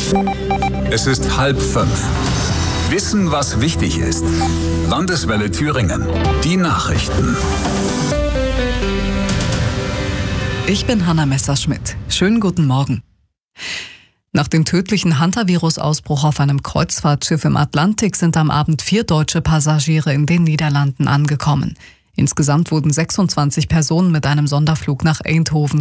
Es ist 4:30. Wissen, was wichtig ist. Landeswelle Thüringen. Die Nachrichten. Ich bin Hanna Messerschmidt. Schönen guten Morgen. Nach dem tödlichen Hantavirus-Ausbruch auf einem Kreuzfahrtschiff im Atlantik sind am Abend 4 deutsche Passagiere in den Niederlanden angekommen. Insgesamt wurden 26 Personen mit einem Sonderflug nach Eindhoven